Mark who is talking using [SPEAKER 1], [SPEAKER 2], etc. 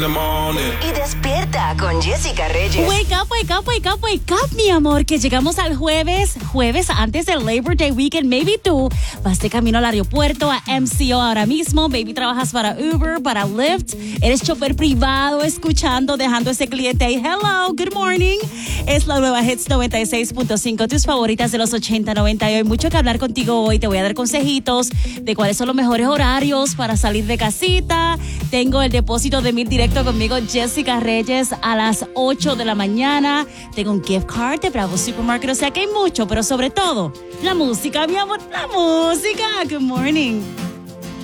[SPEAKER 1] Y despierta con Jessica Reyes.
[SPEAKER 2] Wake up, wake up, wake up, wake up, mi amor, que llegamos al jueves antes del Labor Day Weekend. Maybe tú vas de camino al aeropuerto, a MCO ahora mismo. Maybe trabajas para Uber, para Lyft. Eres chofer privado, escuchando, dejando ese cliente ahí. Hello, good morning. Es la nueva Hits 96.5, tus favoritas de los 80, 90. Y hay mucho que hablar contigo hoy. Te voy a dar consejitos de cuáles son los mejores horarios para salir de casita. Tengo el depósito de 1000 directo conmigo, Jessica Reyes, a las 8 de la mañana. Tengo un gift card de Bravo Supermarket. O sea que hay mucho, pero sobre todo, la música, mi amor, la música. Good morning.